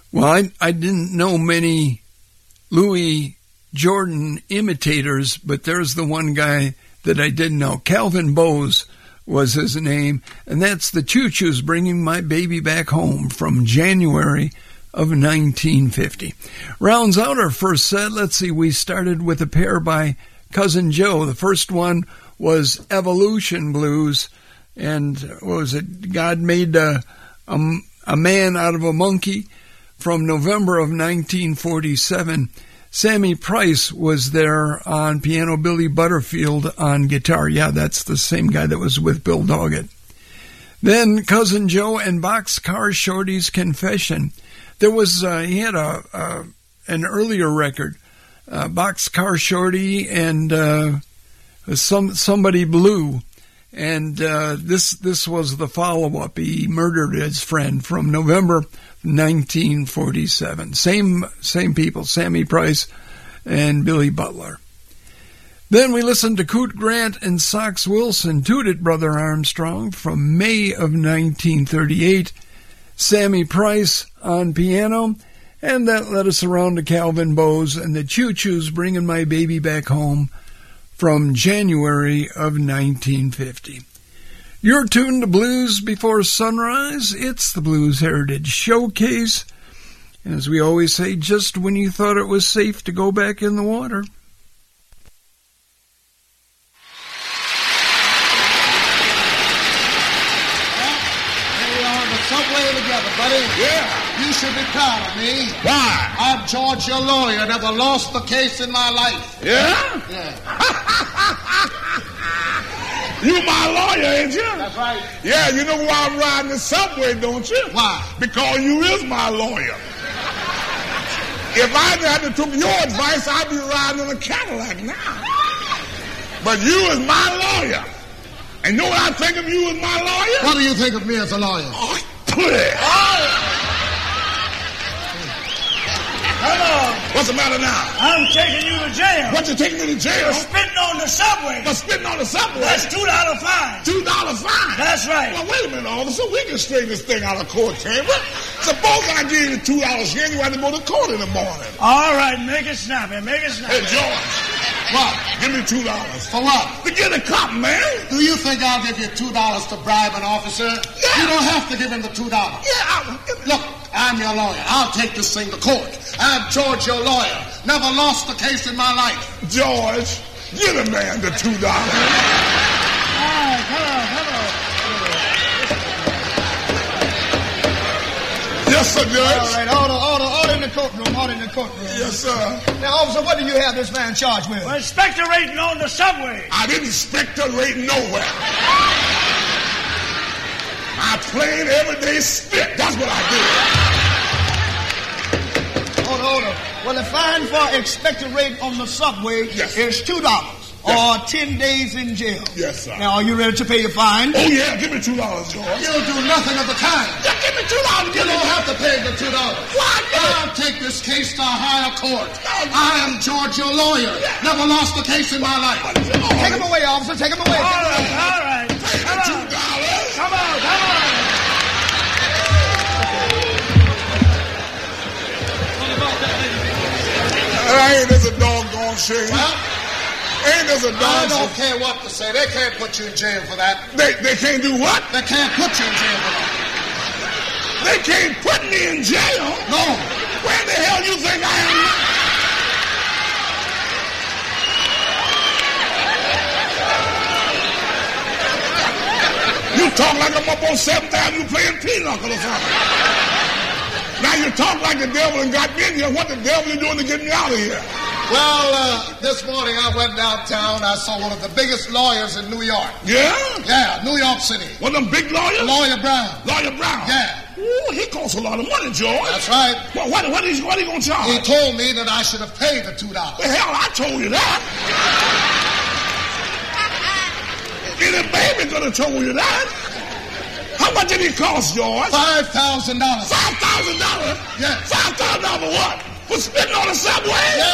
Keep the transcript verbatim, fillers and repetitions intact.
Well, I, I didn't know many Louis Jordan imitators, but there's the one guy that I did know. Calvin Bowes was his name, and that's the Choo Choos Bringing My Baby Back Home from January of nineteen fifty. Rounds out our first set. Let's see, we started with a pair by Cousin Joe. The first one was Evolution Blues, and what was it? God made a, a, a man out of a monkey from November of nineteen forty-seven. Sammy Price was there on piano, Billy Butterfield on guitar. Yeah, that's the same guy that was with Bill Doggett. Then Cousin Joe and Boxcar Shorty's Confession. There was, uh, he had a, a an earlier record, uh, Boxcar Shorty and uh, some somebody Blue, and uh, this this was the follow-up. He murdered his friend from November nineteen forty-seven. Same same people, Sammy Price and Billy Butler. Then we listened to Coot Grant and Sox Wilson, Toot It, Brother Armstrong, from May of nineteen thirty-eight. Sammy Price on piano, and that led us around to Calvin Bowes and the Choo Choos Bringing My Baby Back Home from January of nineteen fifty. You're tuned to Blues Before Sunrise. It's the Blues Heritage Showcase. And as we always say, just when you thought it was safe to go back in the water. Buddy, yeah. You should be proud of me. Why? I'm George, your lawyer. Never lost the case in my life. Yeah? Yeah. You my lawyer, ain't you? That's right. Yeah, you know why I'm riding the subway, don't you? Why? Because you is my lawyer. If I had to took your advice, I'd be riding in a Cadillac now. But you is my lawyer. And you know what I think of you as my lawyer? What do you think of me as a lawyer? Oh, Hello. What's the matter now? I'm taking you to jail. What, you taking me to jail? For spitting on the subway. For spitting on the subway? That's two dollar fine. Two dollar fine? That's right. Well, wait a minute, officer. We can straighten this thing out of court chamber. Suppose I give you two dollars here and you have to go to court in the morning. All right, make it snappy. Make it snappy. Hey, George. What? Give me two dollars. For what? To get a cop, man. Do you think I'll give you two dollars to bribe an officer? Yeah. You don't have to give him the two dollars. Yeah. I, Look, I'm your lawyer. I'll take this thing to court. I'm George, your lawyer. Never lost the case in my life. George, give a man the two dollars. All right, hello, hello. Yes, sir, Judge. All right, order, order, order in the courtroom, order in the courtroom. Yes, sir. Now, officer, what do you have this man charged with? Well, expectorating on the subway. I didn't spectorate nowhere. I plain everyday spit. That's what I did. Order, order. Well, the fine for expectorate on the subway yes. is two dollars. Or yes. ten days in jail. Yes, sir. Now, are you ready to pay your fine? Oh, yeah. Give me two dollars, George. You'll do nothing of the kind. Yeah, give me two dollars. You don't have to pay the two dollars. Why? I'll take this case to a higher court. I am George, your lawyer. Never lost a case in my life. Take him away, officer. Take him away. All Take him right, away. all right. Pay Come the two on. dollars. Come on, come on. Ain't this a doggone shame? Well, Ain't this a I doggone don't care what to say. They can't put you in jail for that. They, they can't do what? They can't put you in jail for that. They can't put me in jail? No. Where the hell you think I am now? You talk like I'm up on seventh Avenue playing pinochle or something. Now you talk like the devil and got me in here. What the devil you doing to get me out of here? Well, uh, this morning I went downtown. I saw one of the biggest lawyers in New York. Yeah? Yeah, New York City. One of them big lawyers? Lawyer Brown. Lawyer Brown? Yeah. Ooh, he costs a lot of money, George. That's right. What, what, what, is, what are you going to charge? He told me that I should have paid the two dollars. The hell, I told you that. Any baby could have told you that. How much did he cost, George? Five thousand dollars. Five thousand dollars? Yes. Five thousand dollars for what? For spitting on the subway? Yeah.